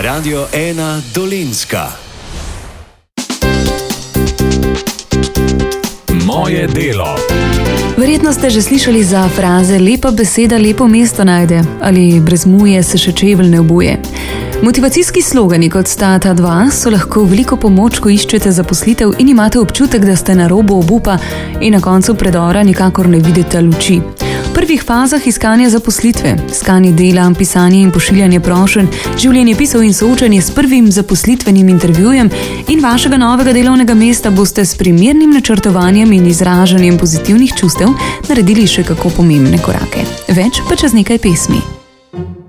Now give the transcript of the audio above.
Radio 1 Dolenjska. Moje delo. Verjetno ste že slišali za fraze lepa beseda lepo mesto najde ali brez muje se še čevelj ne obuje. Motivacijski slogani kot sta ta dva so lahko veliko pomoč, ko iščete zaposlitev in imate občutek, da ste na robu obupa in na koncu predora nikakor ne vidite luči. V prvih fazah iskanja zaposlitve, iskanje dela, pisanje in pošiljanje prošenj, življenjepisov in soočanje s prvim zaposlitvenim intervjujem in vašega novega delovnega mesta boste s primernim načrtovanjem in izražanjem pozitivnih čustev naredili še kako pomembne korake. Več pa čez nekaj pesmi.